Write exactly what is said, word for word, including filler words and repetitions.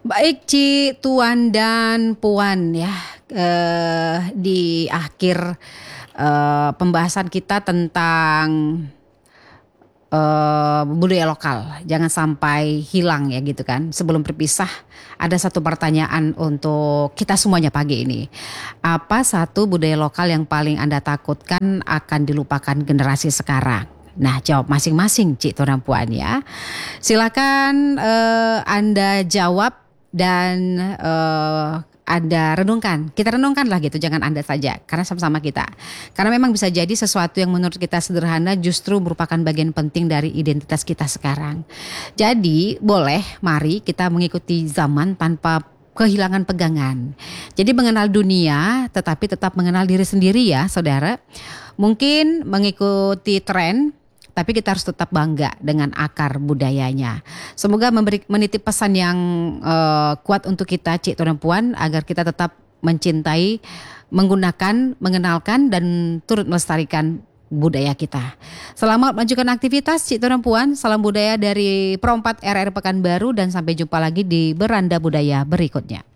Baik Ci, Tuan dan Puan ya, eh, di akhir eh, pembahasan kita tentang eh, budaya lokal, jangan sampai hilang ya gitu kan. Sebelum berpisah, ada satu pertanyaan untuk kita semuanya pagi ini. Apa satu budaya lokal yang paling Anda takutkan akan dilupakan generasi sekarang? Nah, jawab masing-masing Cik Tuan dan Puan ya. Silakan eh, Anda jawab dan eh, Anda renungkan. Kita renungkan lah gitu, jangan Anda saja, karena sama-sama kita. Karena memang bisa jadi sesuatu yang menurut kita sederhana justru merupakan bagian penting dari identitas kita sekarang. Jadi boleh, mari kita mengikuti zaman tanpa kehilangan pegangan. Jadi mengenal dunia tetapi tetap mengenal diri sendiri ya saudara. Mungkin mengikuti tren, tapi kita harus tetap bangga dengan akar budayanya. Semoga memberi menitip pesan yang uh, kuat untuk kita Cik Tuan dan Puan, agar kita tetap mencintai, menggunakan, mengenalkan dan turut melestarikan budaya kita. Selamat melanjutkan aktivitas Cik Tuan dan Puan. Salam budaya dari Perompat R R Pekanbaru dan sampai jumpa lagi di Beranda Budaya berikutnya.